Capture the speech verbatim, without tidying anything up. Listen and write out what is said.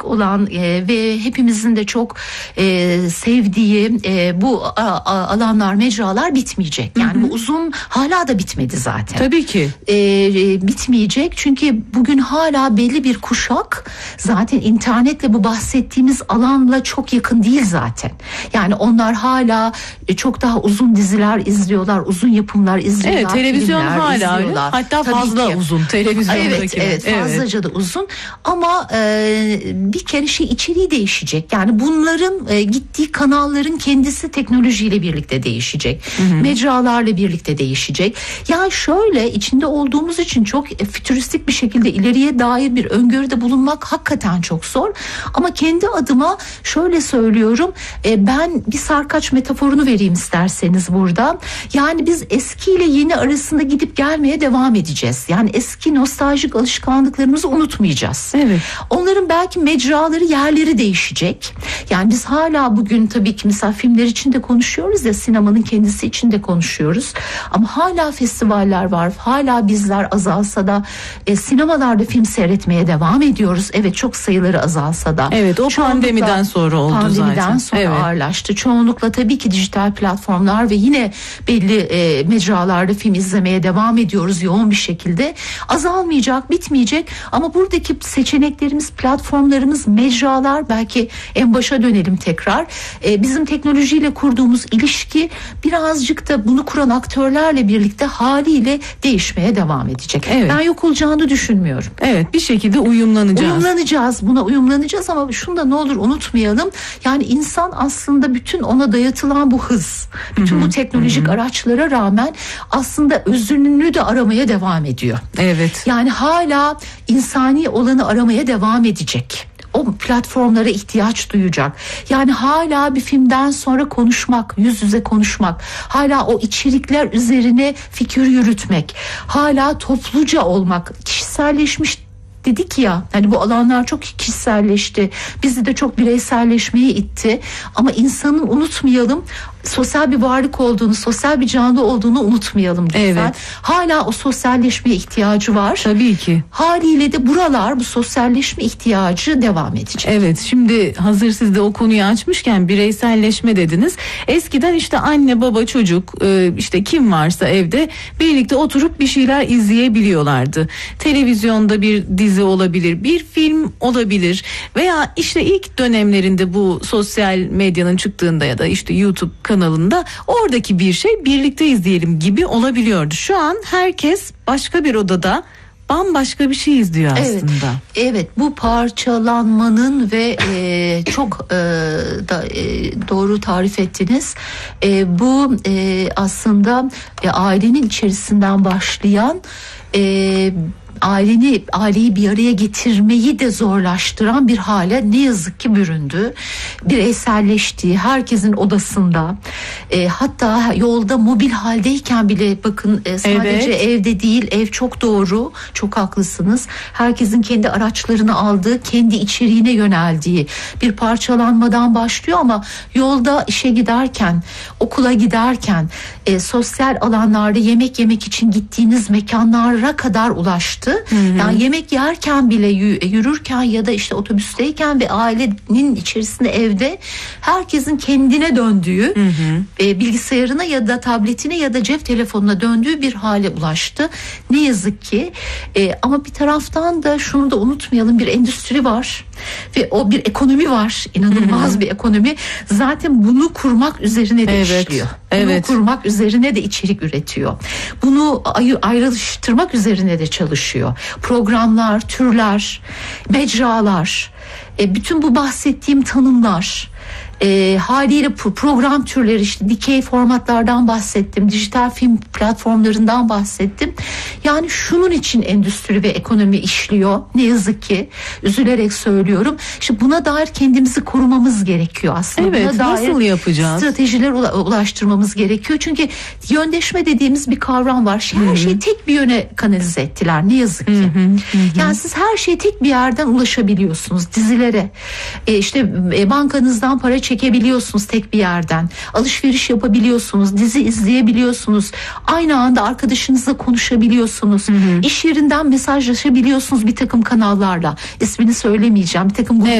klasik olan e, ve hepimizin de çok e, sevdiği e, bu a, a, alanlar, mecralar bitmeyecek. Yani hı hı. bu uzun hala da bitmedi zaten. Tabii ki. E, e, bitmeyecek çünkü bugün hala belli bir kuşak zaten internetle bu bahsettiğimiz alanla çok yakın değil zaten. Yani onlar hala e, çok daha uzun diziler izliyorlar, uzun yapımlar izliyorlar. Evet, televizyon hala izliyorlar. öyle. Hatta Tabii fazla ki. uzun televizyondaki. Evet, evet, fazlaca evet. da uzun. Ama e, bir kere şey içeriği değişecek. Yani bunların e, gittiği kanalların kendisi teknolojiyle birlikte değişecek. Hı hı. Mecralarla birlikte değişecek. Ya şöyle içinde olduğumuz için çok e, fütüristik bir şekilde ileriye dair bir öngörüde bulunmak hakikaten çok zor. Ama kendi adıma şöyle söylüyorum. E, ben bir sarkaç metaforunu vereyim isterseniz burada. Yani biz eskiyle yeni arasında gidip gelmeye devam edeceğiz. Yani eski nostaljik alışkanlıklarımızı unutmayacağız. Evet. Onların belki mecraları, yerleri değişecek. Yani biz hala bugün tabii ki mesela filmler için de konuşuyoruz ya, sinemanın kendisi için de konuşuyoruz. Ama hala festivaller var. Hala bizler azalsa da e, sinemalarda film seyretmeye devam ediyoruz. Evet, çok sayıları azalsa da. Evet, o pandemiden sonra oldu pandemiden zaten. Pandemiden sonra evet. ağırlaştı. Çoğunlukla tabii ki dijital platformlar ve yine belli e, mecralarda film izlemeye devam ediyoruz yoğun bir şekilde. Azalmayacak, bitmeyecek ama buradaki seçeneklerimiz, platformlarımız, mecralar, belki en başa dönelim tekrar. E, bizim teknolojiyle kurduğumuz ilişki birazcık da bunu kuran aktörlerle birlikte haliyle değişmeye devam edecek. Evet. Ben yok olacağını düşünmüyorum. Evet, bir şekilde uyumlanacağız. Uyumlanacağız, buna uyumlanacağız ama şunu da ne olur unutmayalım. Yani insan aslında bütün ona dayatılan bu hız, bütün Hı-hı. bu teknolojik Hı-hı. araçlara rağmen aslında özünü de aramaya devam ediyor. Evet. Yani hala insani olanı aramaya devam edecek. O platformlara ihtiyaç duyacak. Yani hala bir filmden sonra konuşmak, yüz yüze konuşmak, hala o içerikler üzerine fikir yürütmek, hala topluca olmak, kişiselleşmiş dedik ya, hani bu alanlar çok kişiselleşti, bizi de çok bireyselleşmeye itti ama insanın, unutmayalım, sosyal bir varlık olduğunu, sosyal bir canlı olduğunu unutmayalım lütfen. Evet. Hala o sosyalleşmeye ihtiyacı var. Tabii ki. Haliyle de buralar, bu sosyalleşme ihtiyacı devam edecek. Evet, şimdi hazır siz de o konuyu açmışken bireyselleşme dediniz. Eskiden işte anne, baba, çocuk, işte kim varsa evde birlikte oturup bir şeyler izleyebiliyorlardı. Televizyonda bir dizi olabilir, bir film olabilir veya işte ilk dönemlerinde bu sosyal medyanın çıktığında ya da işte YouTube kanalında oradaki bir şey birlikte izleyelim gibi olabiliyordu. Şu an herkes başka bir odada bambaşka bir şey izliyor aslında. Evet, evet, bu parçalanmanın ve e, çok e, da, e, doğru tarif ettiniz. E, bu e, aslında e, ailenin içerisinden başlayan e, aileni, aileyi bir araya getirmeyi de zorlaştıran bir hale ne yazık ki büründü. Bireyselleştiği, herkesin odasında, e, hatta yolda mobil haldeyken bile bakın e, sadece evet. evde değil, ev çok doğru, çok haklısınız. Herkesin kendi araçlarını aldığı, kendi içeriğine yöneldiği bir parçalanmadan başlıyor ama yolda işe giderken, okula giderken, e, sosyal alanlarda yemek yemek için gittiğiniz mekanlara kadar ulaştı. Hı hı. Yani yemek yerken bile, yürürken ya da işte otobüsteyken ve ailenin içerisinde, evde herkesin kendine döndüğü, hı hı. E, bilgisayarına ya da tabletine ya da cep telefonuna döndüğü bir hale ulaştı. Ne yazık ki. E, ama bir taraftan da şunu da unutmayalım, bir endüstri var ve o bir ekonomi var. İnanılmaz hı hı. bir ekonomi. Zaten bunu kurmak üzerine de evet. işliyor. Evet. Bunu kurmak üzerine de içerik üretiyor. Bunu ay- ayrıştırmak üzerine de çalışıyor. Programlar, türler, mecralar, e, bütün bu bahsettiğim tanımlar, e, haliyle program türleri, işte dikey formatlardan bahsettim, dijital film platformlarından bahsettim. Yani şunun için endüstri ve ekonomi işliyor. Ne yazık ki, üzülerek söylüyorum. İşte buna dair kendimizi korumamız gerekiyor aslında. Evet, buna nasıl dair yapacağız? Stratejiler ulaştırmamız gerekiyor. Çünkü yöndeşme dediğimiz bir kavram var. Her Hı-hı. şeyi tek bir yöne kanalize ettiler. Ne yazık ki. Hı-hı. Hı-hı. Yani siz her şeye tek bir yerden ulaşabiliyorsunuz. Dizilere, e işte e, bankanızdan para çekebiliyorsunuz tek bir yerden. Alışveriş yapabiliyorsunuz. Dizi izleyebiliyorsunuz. Aynı anda arkadaşınızla konuşabiliyorsunuz. Hı-hı. İş yerinden mesajlaşabiliyorsunuz bir takım kanallarla. İsmini söylemeyeceğim. Bir takım